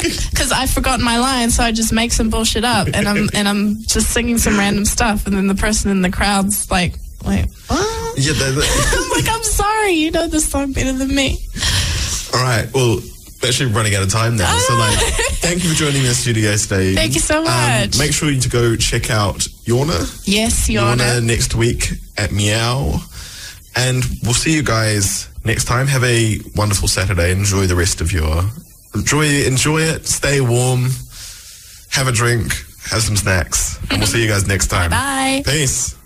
because I've forgotten my line, so I just make some bullshit up, and I'm just singing some random stuff, and then the person in the crowd's like, wait, what? Yeah, I'm like, I'm sorry, you know this song better than me. All right, well, we're actually running out of time now, so thank you for joining me in the studio today. Thank you so much. Make sure you to go check out Yorna. Yes, Yorna next week at Meow, and we'll see you guys next time. Have a wonderful Saturday. Enjoy the rest of your enjoy it. Stay warm. Have a drink. Have some snacks, and we'll see you guys next time. Bye. Peace.